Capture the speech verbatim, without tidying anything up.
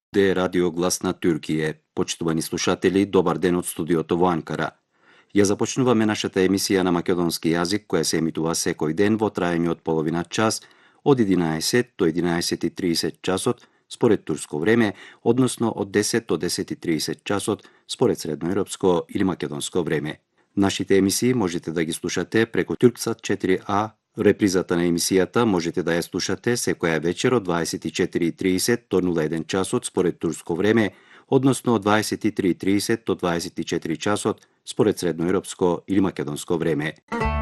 Де Радио Глас на Тюркие. Почитувани слушатели, добар ден од студиото во Анкара. Ја започнуваме нашата емисија на македонски јазик, која се емитува секој ден во траење од половина час, од единаесет до единаесет и тридесет часот според турско време, односно од десет до десет и тридесет часот според средноевропско или македонско време. Нашите емисии можете да ги слушате преку Турксат четири А. Репризата на емисијата можете да ја слушате секоја вечер од дваесет и четири и тридесет до нула еден часот според турско време, односно од дваесет и три и тридесет до дваесет и четири часот според средноевропско или македонско време.